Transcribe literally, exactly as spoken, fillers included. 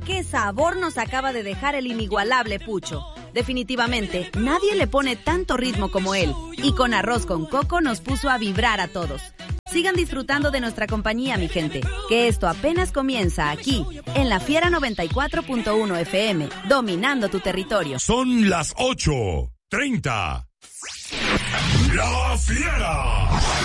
qué sabor nos acaba de dejar el inigualable Pucho. Definitivamente, nadie le pone tanto ritmo como él. Y con arroz con coco nos puso a vibrar a todos. Sigan disfrutando de nuestra compañía, mi gente, que esto apenas comienza aquí, en La Fiera noventa y cuatro punto uno F M, dominando tu territorio. Son las ocho treinta. La Fiera.